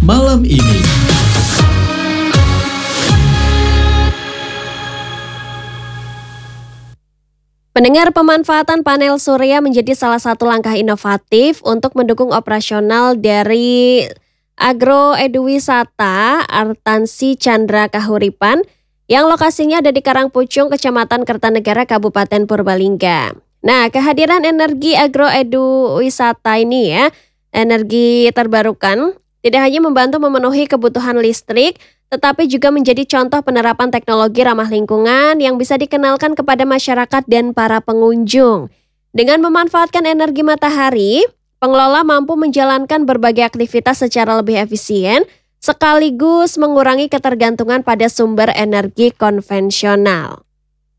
malam ini. Pendengar, pemanfaatan panel surya menjadi salah satu langkah inovatif untuk mendukung operasional dari Agroeduwisata Artansi Chandra Kahuripan yang lokasinya ada di Karangpucung, Kecamatan Kertanegara, Kabupaten Purbalingga. Nah, kehadiran energi agroeduwisata ini energi terbarukan, tidak hanya membantu memenuhi kebutuhan listrik, tetapi juga menjadi contoh penerapan teknologi ramah lingkungan yang bisa dikenalkan kepada masyarakat dan para pengunjung. Dengan memanfaatkan energi matahari, pengelola mampu menjalankan berbagai aktivitas secara lebih efisien, sekaligus mengurangi ketergantungan pada sumber energi konvensional.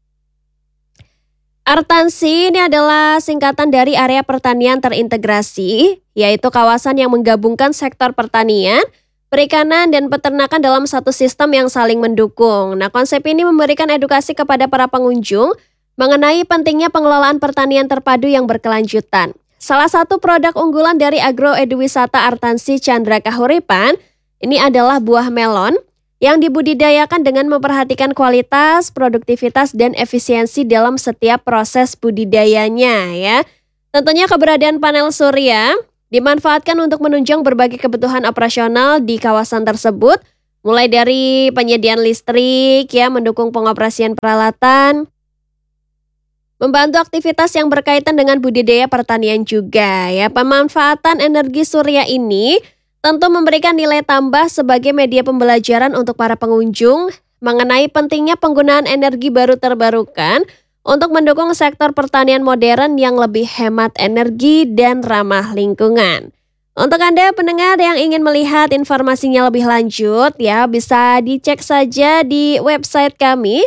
Artansi ini adalah singkatan dari area pertanian terintegrasi, yaitu kawasan yang menggabungkan sektor pertanian, perikanan, dan peternakan dalam satu sistem yang saling mendukung. Nah, konsep ini memberikan edukasi kepada para pengunjung mengenai pentingnya pengelolaan pertanian terpadu yang berkelanjutan. Salah satu produk unggulan dari Agroeduwisata Artansi Chandra Kahuripan ini adalah buah melon yang dibudidayakan dengan memperhatikan kualitas, produktivitas, dan efisiensi dalam setiap proses budidayanya ya. Tentunya keberadaan panel surya dimanfaatkan untuk menunjang berbagai kebutuhan operasional di kawasan tersebut, mulai dari penyediaan listrik, mendukung pengoperasian peralatan, membantu aktivitas yang berkaitan dengan budidaya pertanian juga ya. Pemanfaatan energi surya ini tentu memberikan nilai tambah sebagai media pembelajaran untuk para pengunjung mengenai pentingnya penggunaan energi baru terbarukan untuk mendukung sektor pertanian modern yang lebih hemat energi dan ramah lingkungan. Untuk Anda pendengar yang ingin melihat informasinya lebih lanjut bisa dicek saja di website kami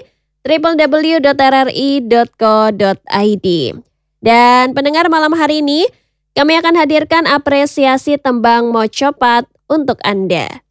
www.rri.co.id. Dan pendengar, malam hari ini kami akan hadirkan apresiasi tembang Mocopat untuk Anda.